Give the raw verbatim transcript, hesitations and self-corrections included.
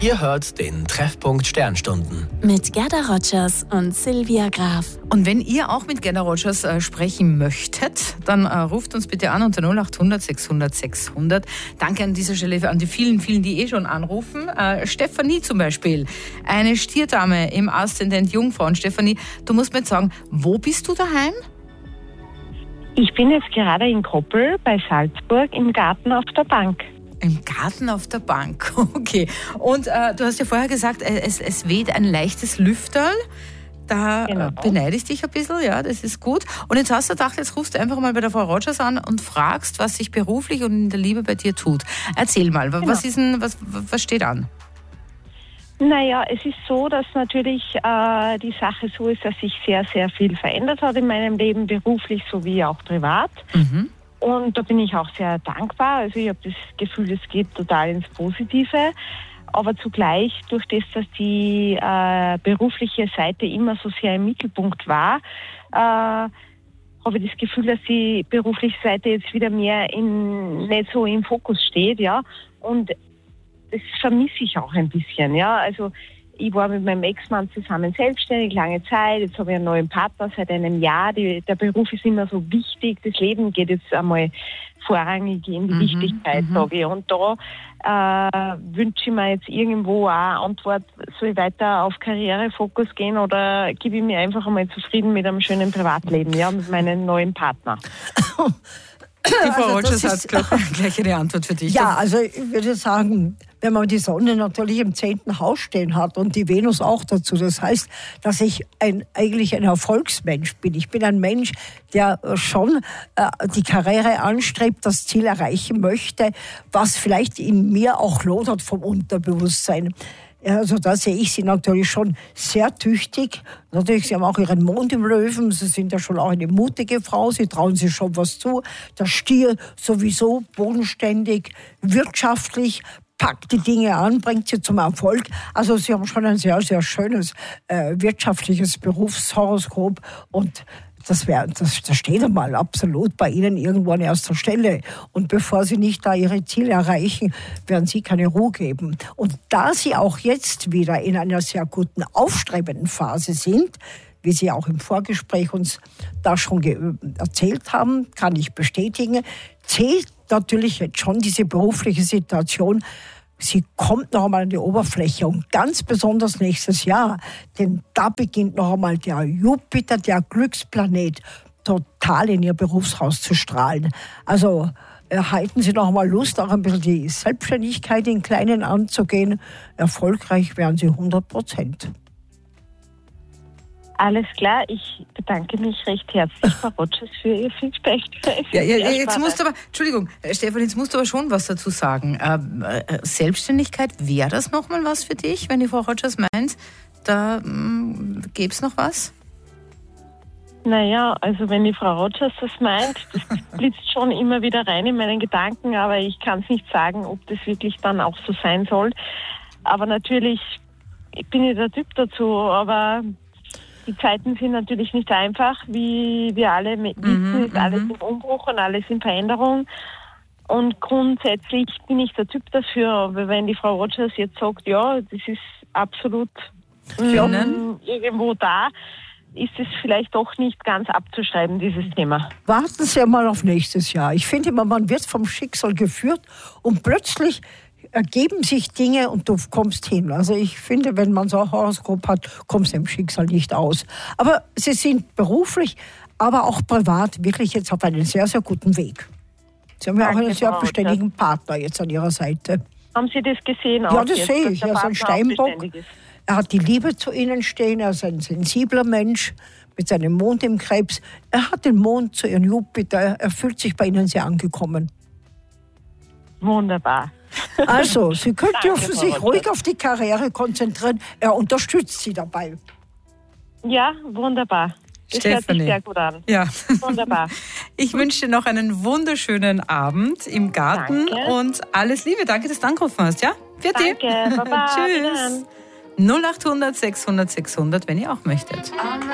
Ihr hört den Treffpunkt Sternstunden. Mit Gerda Rogers und Silvia Graf. Und wenn ihr auch mit Gerda Rogers äh, sprechen möchtet, dann äh, ruft uns bitte an unter null acht hundert sechshundert sechshundert. Danke an dieser Stelle an die vielen, vielen, die eh schon anrufen. Äh, Stefanie zum Beispiel, eine Stierdame im Aszendent Jungfrau. Und Stefanie, du musst mir jetzt sagen, wo bist du daheim? Ich bin jetzt gerade in Koppel bei Salzburg im Garten auf der Bank. Im Garten auf der Bank, okay. Und äh, du hast ja vorher gesagt, es, es weht ein leichtes Lüfterl. Da genau. beneide ich dich ein bisschen, ja, das ist gut. Und jetzt hast du gedacht, jetzt rufst du einfach mal bei der Frau Rogers an und fragst, was sich beruflich und in der Liebe bei dir tut. Erzähl mal, genau. was ist denn, was, was steht an? Naja, es ist so, dass natürlich äh, die Sache so ist, dass sich sehr, sehr viel verändert hat in meinem Leben, beruflich sowie auch privat. Mhm. Und da bin ich auch sehr dankbar. Also ich habe das Gefühl, es geht total ins Positive. Aber zugleich, durch das, dass die äh, berufliche Seite immer so sehr im Mittelpunkt war, äh, habe ich das Gefühl, dass die berufliche Seite jetzt wieder mehr in, nicht so im Fokus steht, ja. Und das vermisse ich auch ein bisschen, ja. Also ich war mit meinem Ex-Mann zusammen selbstständig, lange Zeit. Jetzt habe ich einen neuen Partner seit einem Jahr. Die, der Beruf ist immer so wichtig. Das Leben geht jetzt einmal vorrangig in die mhm, Wichtigkeit, mhm. sage ich. Und da äh, wünsche ich mir jetzt irgendwo auch eine Antwort, soll ich weiter auf Karrierefokus gehen oder gebe ich mir einfach einmal zufrieden mit einem schönen Privatleben, ja, mit meinem neuen Partner. Die Frau also Rogers hat gleich, gleich eine Antwort für dich. Ja, also ich würde sagen, wenn man die Sonne natürlich im zehnten Haus stehen hat und die Venus auch dazu, das heißt, dass ich ein, eigentlich ein Erfolgsmensch bin. Ich bin ein Mensch, der schon äh, die Karriere anstrebt, das Ziel erreichen möchte, was vielleicht in mir auch lodert vom Unterbewusstsein. Also da sehe ich sie natürlich schon sehr tüchtig. Natürlich, sie haben auch ihren Mond im Löwen. Sie sind ja schon auch eine mutige Frau. Sie trauen sich schon was zu. Der Stier sowieso bodenständig, wirtschaftlich, packt die Dinge an, bringt sie zum Erfolg. Also sie haben schon ein sehr, sehr schönes äh, wirtschaftliches Berufshoroskop und Das, wär, das, das steht einmal absolut bei Ihnen irgendwo an erster Stelle. Und bevor Sie nicht da Ihre Ziele erreichen, werden Sie keine Ruhe geben. Und da Sie auch jetzt wieder in einer sehr guten, aufstrebenden Phase sind, wie Sie auch im Vorgespräch uns da schon ge- erzählt haben, kann ich bestätigen, zählt natürlich jetzt schon diese berufliche Situation. Sie kommt noch einmal an die Oberfläche und ganz besonders nächstes Jahr, denn da beginnt noch einmal der Jupiter, der Glücksplanet, total in Ihr Berufshaus zu strahlen. Also halten Sie noch einmal Lust, auch ein bisschen die Selbstständigkeit in Kleinen anzugehen. Erfolgreich werden Sie hundert Prozent. Alles klar, ich bedanke mich recht herzlich, Frau Rogers, für Ihr Feedback. Ja, ja, jetzt musst du aber, Entschuldigung, Stefan, jetzt musst du aber schon was dazu sagen. Ähm, äh, Selbstständigkeit, wäre das nochmal was für dich, wenn die Frau Rogers meint, da ähm, gäbe es noch was? Naja, also wenn die Frau Rogers das meint, das blitzt schon immer wieder rein in meinen Gedanken, aber ich kann es nicht sagen, ob das wirklich dann auch so sein soll. Aber natürlich, ich bin nicht der Typ dazu, aber die Zeiten sind natürlich nicht einfach, wie wir alle wissen, mhm, ist alles im Umbruch und alles in Veränderung. Und grundsätzlich bin ich der Typ dafür, aber wenn die Frau Rogers jetzt sagt, ja, das ist absolut ähm, irgendwo da, ist es vielleicht doch nicht ganz abzuschreiben, dieses Thema. Warten Sie einmal auf nächstes Jahr. Ich finde immer, man wird vom Schicksal geführt und plötzlich ergeben sich Dinge und du kommst hin. Also ich finde, wenn man so ein Horoskop hat, kommst du dem Schicksal nicht aus. Aber Sie sind beruflich, aber auch privat wirklich jetzt auf einem sehr, sehr guten Weg. Sie haben ja auch einen sehr beständigen Partner jetzt an Ihrer Seite. Haben Sie das gesehen? Ja, das jetzt, sehe ich. Er ist ein Steinbock. Er hat die Liebe zu Ihnen stehen. Er ist ein sensibler Mensch mit seinem Mond im Krebs. Er hat den Mond zu Ihrem Jupiter. Er fühlt sich bei Ihnen sehr angekommen. Wunderbar. Also, Sie können dürfen sich ruhig auf die Karriere konzentrieren. Er unterstützt Sie dabei. Ja, wunderbar. Das Stefanie. Hört sich sehr gut an. Ja. Wunderbar. Ich wünsche dir noch einen wunderschönen Abend im Garten. Danke. Und alles Liebe. Danke, dass du angerufen hast. Ja? Für Danke. Baba. Tschüss. null acht hundert sechshundert sechshundert, wenn ihr auch möchtet.